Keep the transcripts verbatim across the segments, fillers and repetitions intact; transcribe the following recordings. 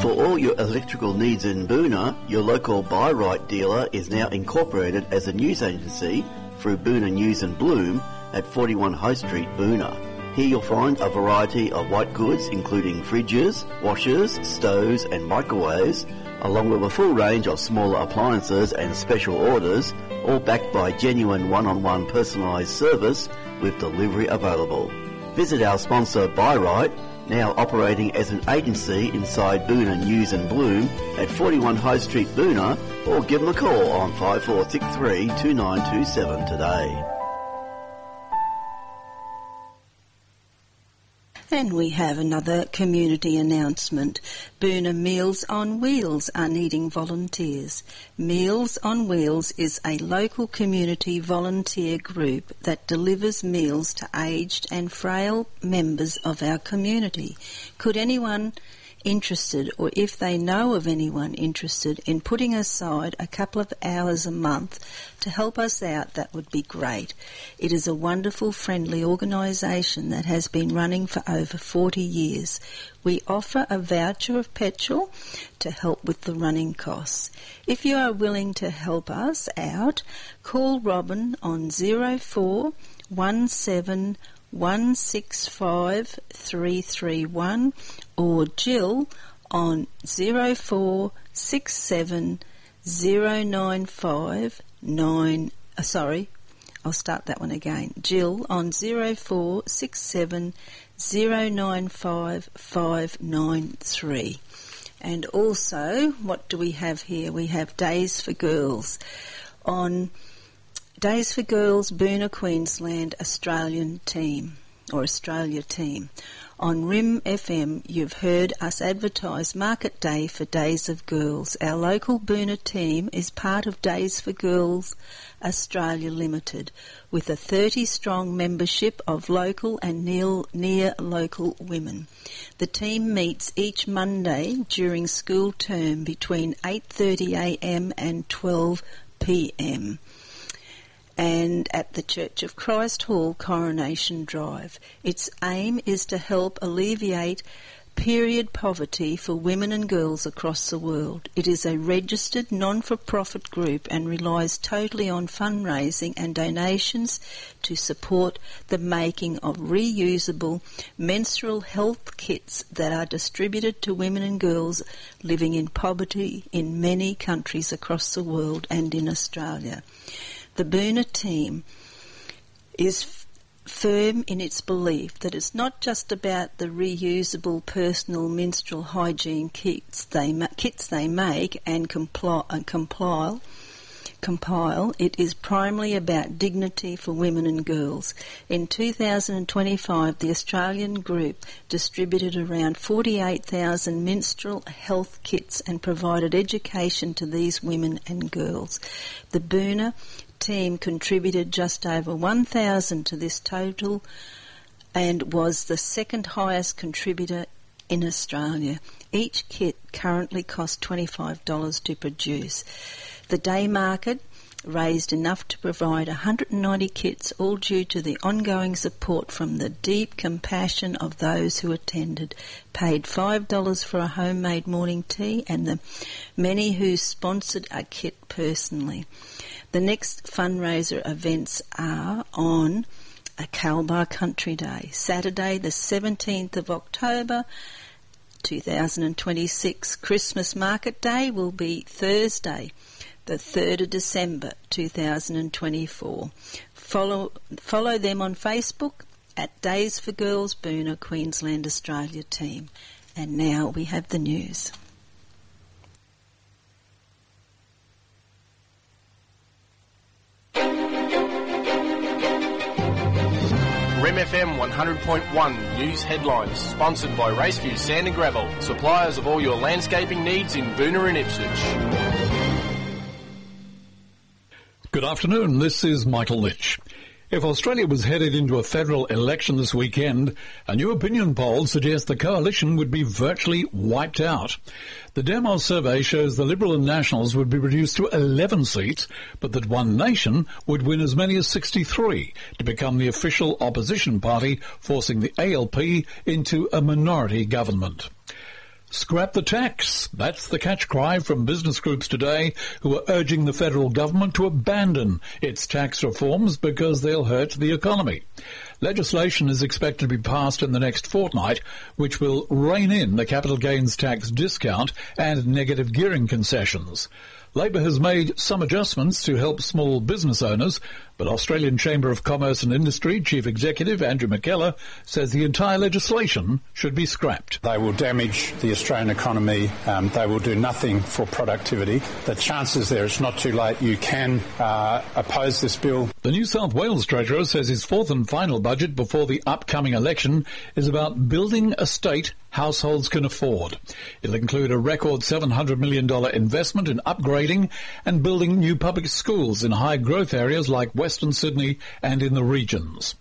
For all your electrical needs in Boona, your local Buy Right dealer is now incorporated as a news agency through Boona News and Bloom at forty-one High Street, Boona. Here you'll find a variety of white goods including fridges, washers, stoves and microwaves, along with a full range of smaller appliances and special orders, all backed by genuine one-on-one personalised service with delivery available. Visit our sponsor Buy Right, now operating as an agency inside Boona News and Bloom at forty-one High Street, Boona, or give them a call on five four six three, two nine two seven today. And we have another community announcement. Boona Meals on Wheels are needing volunteers. Meals on Wheels is a local community volunteer group that delivers meals to aged and frail members of our community. Could anyone interested, or if they know of anyone interested in putting aside a couple of hours a month to help us out, that would be great. It is a wonderful, friendly organisation that has been running for over forty years. We offer a voucher of petrol to help with the running costs. If you are willing to help us out, call Robin on zero four one seven one six five three three one or Jill on zero four six seven zero nine five nine. Uh, sorry, I'll start that one again. Jill on zero four six seven zero nine five five nine three. And also, what do we have here? We have Days for Girls on Days for Girls, Boona, Queensland, Australian team, or Australia team. On R I M F M, you've heard us advertise Market Day for Days of Girls. Our local Boona team is part of Days for Girls Australia Limited, with a thirty-strong membership of local and near, near local women. The team meets each Monday during school term between eight thirty a m and twelve p m and at the Church of Christ Hall, Coronation Drive. Its aim is to help alleviate period poverty for women and girls across the world. It is a registered non-for-profit group and relies totally on fundraising and donations to support the making of reusable menstrual health kits that are distributed to women and girls living in poverty in many countries across the world and in Australia. The Boona team is f- firm in its belief that it's not just about the reusable personal menstrual hygiene kits they ma- kits they make and compli- uh, compile. compile. It is primarily about dignity for women and girls. In two thousand twenty-five, the Australian group distributed around forty-eight thousand menstrual health kits and provided education to these women and girls. The Boona team contributed just over one thousand to this total and was the second highest contributor in Australia. Each kit currently costs twenty-five dollars to produce. The day market raised enough to provide one hundred ninety kits, all due to the ongoing support from the deep compassion of those who attended, paid five dollars for a homemade morning tea, and the many who sponsored a kit personally. The next fundraiser events are on a Kalbar Country Day, Saturday the seventeenth of October two thousand twenty-six. Christmas Market Day will be Thursday the third of December two thousand twenty-four. Follow, follow them on Facebook at Days for Girls Boona, Queensland, Australia team. And now we have the news. R I M F M one hundred point one News Headlines, sponsored by Raceview Sand and Gravel, suppliers of all your landscaping needs in Boona and Ipswich. Good afternoon, this is Michael Lynch. If Australia was headed into a federal election this weekend, a new opinion poll suggests the coalition would be virtually wiped out. The Demos survey shows the Liberal and Nationals would be reduced to eleven seats, but that One Nation would win as many as sixty-three to become the official opposition party, forcing the A L P into a minority government. Scrap the tax. That's the catch cry from business groups today who are urging the federal government to abandon its tax reforms because they'll hurt the economy. Legislation is expected to be passed in the next fortnight, which will rein in the capital gains tax discount and negative gearing concessions. Labor has made some adjustments to help small business owners, but Australian Chamber of Commerce and Industry Chief Executive Andrew McKellar says the entire legislation should be scrapped. They will damage the Australian economy. Um, they will do nothing for productivity. The chances there, it's not too late. You can uh, oppose this bill. The New South Wales Treasurer says his fourth and final budget before the upcoming election is about building a state households can afford. It'll include a record seven hundred million dollars investment in upgrading and building new public schools in high-growth areas like Western Sydney and in the regions.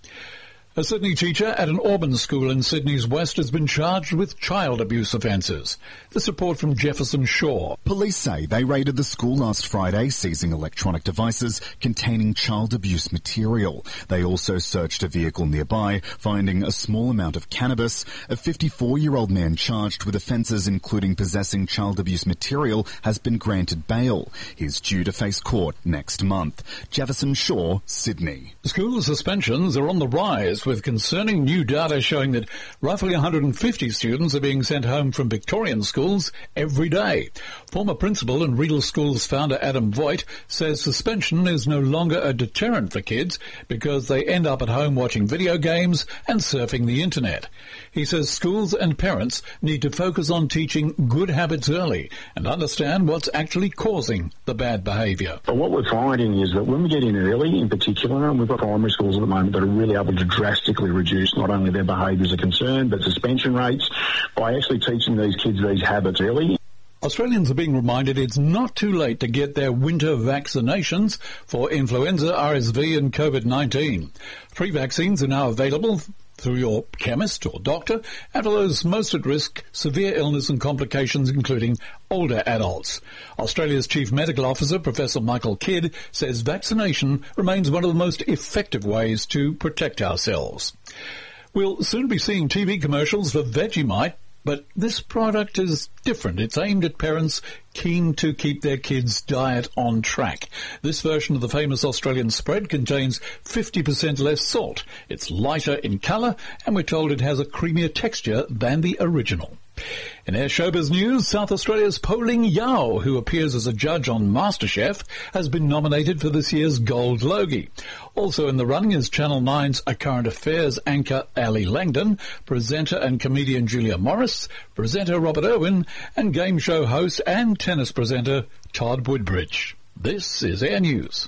A Sydney teacher at an Auburn school in Sydney's west has been charged with child abuse offences. This report from Jefferson Shaw. Police say they raided the school last Friday, seizing electronic devices containing child abuse material. They also searched a vehicle nearby, finding a small amount of cannabis. A fifty-four-year-old man charged with offences including possessing child abuse material has been granted bail. He's due to face court next month. Jefferson Shaw, Sydney. School suspensions are on the rise, with concerning new data showing that roughly one hundred fifty students are being sent home from Victorian schools every day. Former principal and Riedel Schools founder Adam Voigt says suspension is no longer a deterrent for kids because they end up at home watching video games and surfing the internet. He says schools and parents need to focus on teaching good habits early and understand what's actually causing the bad behaviour. But what we're finding is that when we get in early in particular, and we've got primary schools at the moment that are really able to drastically reduce not only their behaviours are concerned, but suspension rates by actually teaching these kids these habits early. Australians are being reminded it's not too late to get their winter vaccinations for influenza, R S V and COVID nineteen. Three vaccines are now available through your chemist or doctor, and for those most at risk, severe illness and complications, including older adults. Australia's Chief Medical Officer, Professor Michael Kidd, says vaccination remains one of the most effective ways to protect ourselves. We'll soon be seeing T V commercials for Vegemite, but this product is different. It's aimed at parents keen to keep their kids' diet on track. This version of the famous Australian spread contains fifty percent less salt. It's lighter in colour, and we're told it has a creamier texture than the original. In Air Showbiz news, South Australia's Po-Ling Yao, who appears as a judge on MasterChef, has been nominated for this year's Gold Logie. Also in the running is Channel nine's A Current Affairs anchor Ali Langdon, presenter and comedian Julia Morris, presenter Robert Irwin, and game show host and tennis presenter Todd Woodbridge. This is Air News.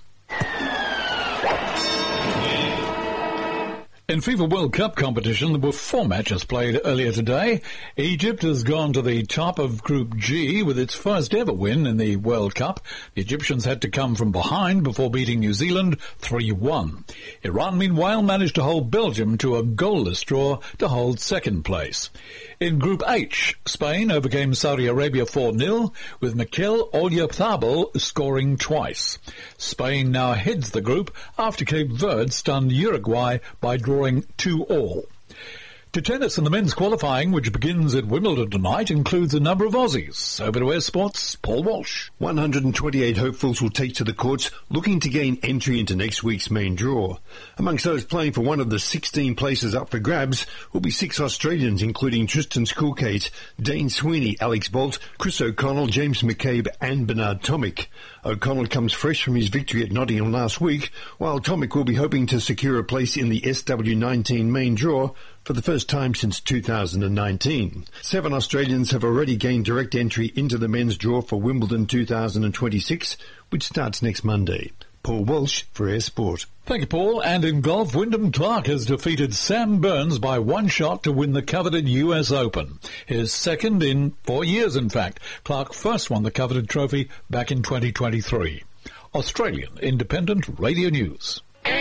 In FIFA World Cup competition, there were four matches played earlier today. Egypt has gone to the top of Group G with its first ever win in the World Cup. The Egyptians had to come from behind before beating New Zealand three one. Iran, meanwhile, managed to hold Belgium to a goalless draw to hold second place. In Group H, Spain overcame Saudi Arabia four nil, with Mikel Oyarzabal scoring twice. Spain now heads the group after Cape Verde stunned Uruguay by drawing two all. To tennis, and the men's qualifying, which begins at Wimbledon tonight, includes a number of Aussies. Over to Air Sports, Paul Walsh. one hundred twenty-eight hopefuls will take to the courts looking to gain entry into next week's main draw. Amongst those playing for one of the sixteen places up for grabs will be six Australians, including Tristan Skulkate, Dane Sweeney, Alex Bolt, Chris O'Connell, James McCabe and Bernard Tomic. O'Connell comes fresh from his victory at Nottingham last week, while Tomic will be hoping to secure a place in the S W nineteen main draw for the first time since two thousand nineteen. Seven Australians have already gained direct entry into the men's draw for Wimbledon two thousand twenty-six, which starts next Monday. Paul Walsh for Air Sport. Thank you, Paul. And in golf, Wyndham Clark has defeated Sam Burns by one shot to win the coveted U S Open. His second in four years, in fact. Clark first won the coveted trophy back in twenty twenty-three. Australian Independent Radio News.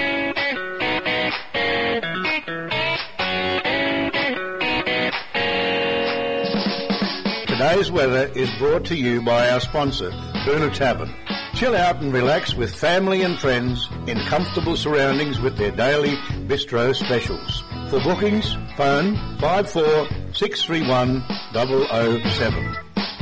Today's weather is brought to you by our sponsor, Boona Tavern. Chill out and relax with family and friends in comfortable surroundings with their daily bistro specials. For bookings, phone five four six three one zero zero seven.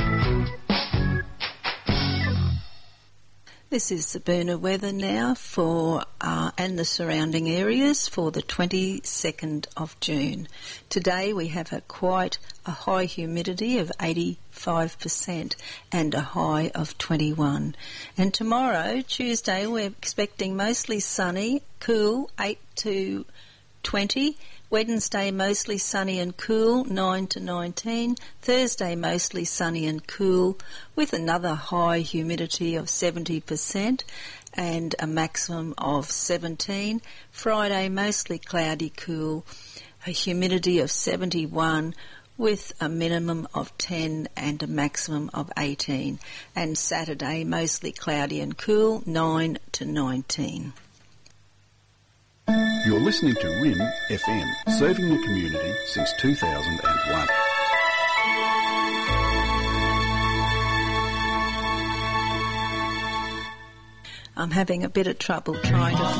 This is the Boonah weather now for uh, and the surrounding areas for the twenty-second of June. Today we have a quite a high humidity of eighty-five percent and a high of twenty-one. And tomorrow, Tuesday, we're expecting mostly sunny, cool, eight to twenty. Wednesday, mostly sunny and cool, nine to nineteen. Thursday, mostly sunny and cool, with another high humidity of seventy percent and a maximum of seventeen. Friday, mostly cloudy, cool, a humidity of seventy-one, with a minimum of ten and a maximum of eighteen. And Saturday, mostly cloudy and cool, nine to nineteen. You're listening to R I M F M, serving the community since two thousand one. I'm having a bit of trouble trying to